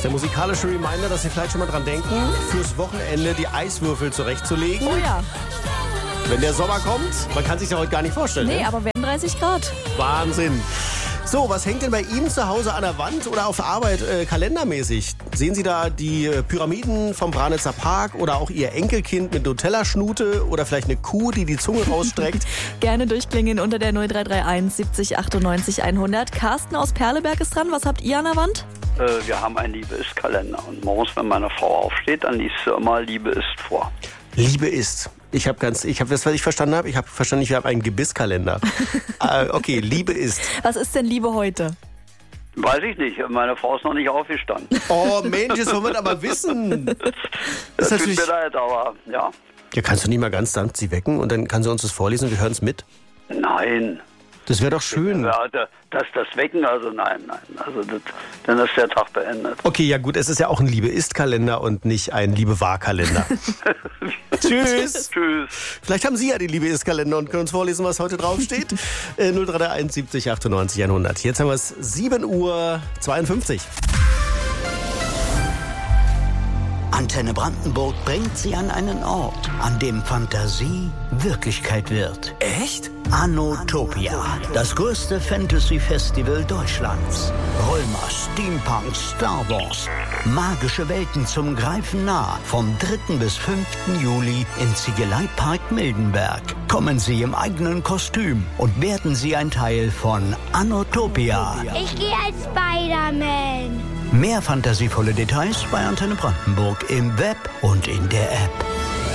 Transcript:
Der musikalische Reminder, dass Sie vielleicht schon mal dran denken, fürs Wochenende die Eiswürfel zurechtzulegen. Oh ja. Wenn der Sommer kommt, man kann sich ja heute gar nicht vorstellen. Nee, ne? aber werden 30 Grad. Wahnsinn. So, was hängt denn bei Ihnen zu Hause an der Wand oder auf der Arbeit kalendermäßig? Sehen Sie da die Pyramiden vom Branitzer Park oder auch Ihr Enkelkind mit Nutella-Schnute oder vielleicht eine Kuh, die die Zunge rausstreckt? Gerne durchklingen unter der 0331 70 98 100. Carsten aus Perleberg ist dran. Was habt ihr an der Wand? Wir haben einen Liebe-Ist-Kalender und morgens, wenn meine Frau aufsteht, dann liest sie immer Liebe ist vor. Liebe ist. Ich habe das, was ich verstanden habe. Ich habe verstanden, wir haben einen Gebisskalender. Okay, Liebe ist. Was ist denn Liebe heute? Weiß ich nicht, meine Frau ist noch nicht aufgestanden. Oh Mensch, das wollen wir aber wissen. Das tut natürlich- mir leid, aber ja. Ja, kannst du nicht mal ganz sanft sie wecken und dann kann sie uns das vorlesen und wir hören es mit? Nein. Das wäre doch schön. Ja, das Wecken, also nein. Also dann ist der Tag beendet. Okay, ja gut, es ist ja auch ein Liebe-Ist-Kalender und nicht ein Liebe-Wahr-Kalender. Tschüss. Tschüss. Vielleicht haben Sie ja den Liebe-Ist-Kalender und können uns vorlesen, was heute draufsteht. 0331 70 98 100. Jetzt haben wir es 7:52 Uhr. Antenne Brandenburg bringt Sie an einen Ort, an dem Fantasie Wirklichkeit wird. Echt? Anotopia, das größte Fantasy-Festival Deutschlands. Römer, Steampunk, Star Wars. Magische Welten zum Greifen nah. Vom 3. bis 5. Juli im Ziegeleipark Mildenberg. Kommen Sie im eigenen Kostüm und werden Sie ein Teil von Anotopia. Ich gehe als Spider-Man. Mehr fantasievolle Details bei Antenne Brandenburg im Web und in der App.